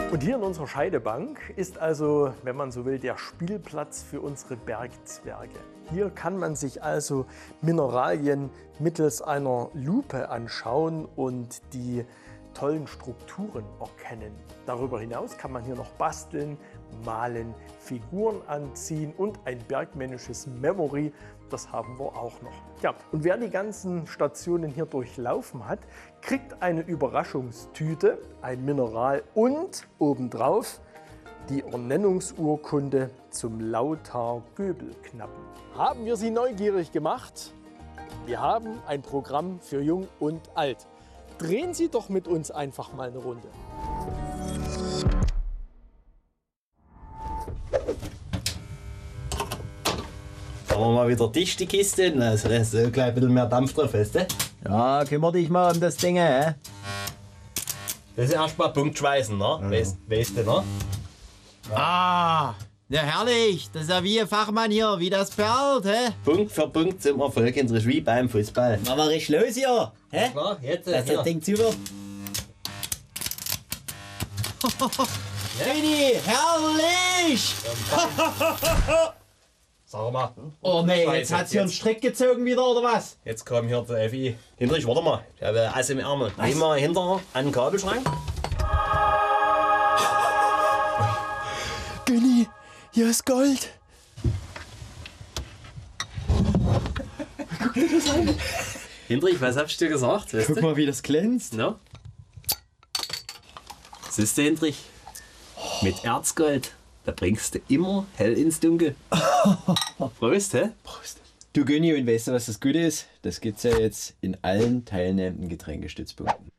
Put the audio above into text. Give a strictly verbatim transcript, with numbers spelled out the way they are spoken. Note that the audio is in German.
Und hier in unserer Scheidebank ist also, wenn man so will, der Spielplatz für unsere Bergzwerge. Hier kann man sich also Mineralien mittels einer Lupe anschauen und die tollen Strukturen erkennen. Darüber hinaus kann man hier noch basteln, malen, Figuren anziehen und ein bergmännisches Memory, das haben wir auch noch. Ja, und wer die ganzen Stationen hier durchlaufen hat, kriegt eine Überraschungstüte, ein Mineral und obendrauf die Ernennungsurkunde zum Lautar-Göbel-Knappen. Haben wir Sie neugierig gemacht? Wir haben ein Programm für Jung und Alt. Drehen Sie doch mit uns einfach mal eine Runde. Haben wir mal wieder dicht die Kiste, also da ist so gleich ein bisschen mehr Dampf drauf, weißt du? Ja, kümmere dich mal um das Ding, hä? Das ist erstmal Punktschweißen, ne? Mhm. Weißt, weißt du, ne? Ah, ja herrlich. Das ist ja wie ein Fachmann hier, wie das perlt, hä? Punkt für Punkt zum Erfolg, das ist wie beim Fußball. Machen wir richtig los hier, hä? Klar, jetzt, Dass hier. das Ding zu wird. Reini, herrlich! Sag mal. Oh nee, jetzt hat's hier einen Strick gezogen wieder, oder was? Jetzt kommt hier der Effi. Hinrich, warte mal. Ich habe Ass im Ärmel. Nehmen wir hinter an den Kabelschrank. Günni, hier ist Gold. Guck dir das an. Hinrich, was hast du dir gesagt? Weißt Guck du? mal, wie das glänzt. No? Siehst du, Hinrich? Mit Erzgold, da bringst du immer hell ins Dunkel. Prost, hä? Prost. Du Günni, und weißt du, was das Gute ist? Das gibt's ja jetzt in allen teilnehmenden Getränkestützpunkten.